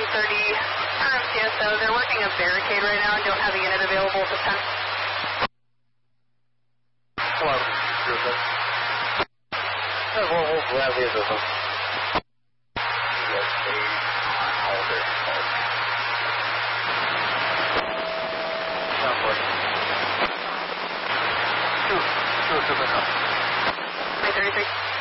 RMCSO, they're working a barricade right now and don't have a unit available at this time. Hello, we'll gladly visit them. Two, 2 now. 333.